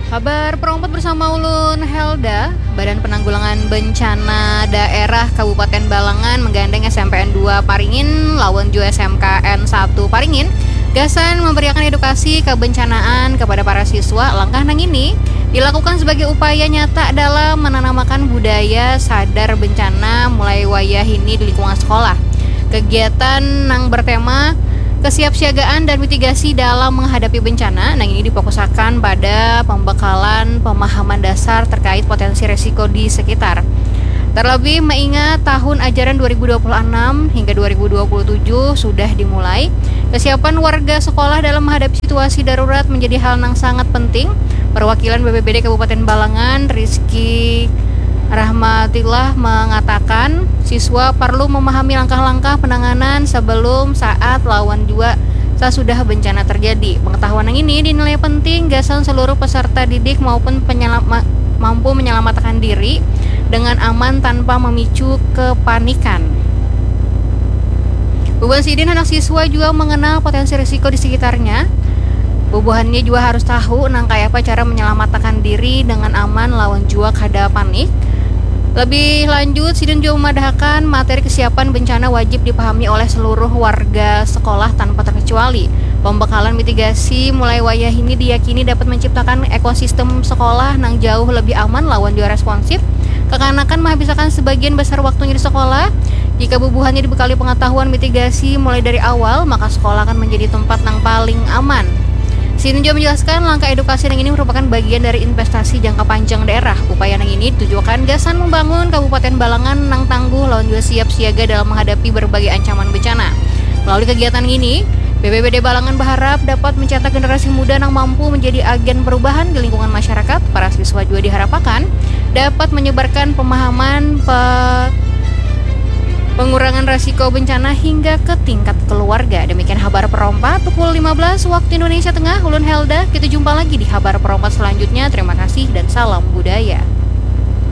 Kabar Perompat bersama Ulun Helda. Badan Penanggulangan Bencana Daerah Kabupaten Balangan menggandeng SMPN 2 Paringin lawan ju SMKN 1 Paringin gasan memberikan edukasi kebencanaan kepada para siswa. Langkah nang ini dilakukan sebagai upaya nyata dalam menanamkan budaya sadar bencana mulai wayah ini di lingkungan sekolah. Kegiatan nang bertema kesiapsiagaan dan mitigasi dalam menghadapi bencana. Nah, ini difokuskan pada pembekalan pemahaman dasar terkait potensi risiko di sekitar. Terlebih mengingat tahun ajaran 2026 hingga 2027 sudah dimulai, kesiapan warga sekolah dalam menghadapi situasi darurat menjadi hal yang sangat penting. Perwakilan BPBD Kabupaten Balangan, Rizky Rahmatillah, mengatakan siswa perlu memahami langkah-langkah penanganan sebelum, saat, lawan juga sesudah bencana terjadi. Pengetahuan yang ini dinilai penting gasan seluruh peserta didik maupun mampu menyelamatkan diri dengan aman tanpa memicu kepanikan. Bubuhan sidin anak siswa juga mengenal potensi risiko di sekitarnya. Bubuhannya juga harus tahu kayak apa cara menyelamatkan diri dengan aman lawan juga kada panik. Lebih lanjut, Sidin juga memadahkan materi kesiapan bencana wajib dipahami oleh seluruh warga sekolah tanpa terkecuali. Pembekalan mitigasi mulai wayah ini diyakini dapat menciptakan ekosistem sekolah yang jauh lebih aman lawan juga responsif. Kekanakan menghabiskan sebagian besar waktunya di sekolah. Jika bubuhannya dibekali pengetahuan mitigasi mulai dari awal, maka sekolah akan menjadi tempat yang paling aman. Sidin juga menjelaskan langkah edukasi yang ini merupakan bagian dari investasi jangka panjang daerah. Upaya yang ini ditujukan gasan membangun Kabupaten Balangan nang tangguh lawan juga siap siaga dalam menghadapi berbagai ancaman bencana. Melalui kegiatan ini, BPBD Balangan berharap dapat mencetak generasi muda yang mampu menjadi agen perubahan di lingkungan masyarakat. Para siswa juga diharapkan dapat menyebarkan pemahaman pengurangan risiko bencana hingga ke tingkat keluarga. Demikian Kabar Perompat pukul 15 waktu Indonesia Tengah. Ulun Helda, kita jumpa lagi di Kabar Perompat selanjutnya. Terima kasih dan salam budaya.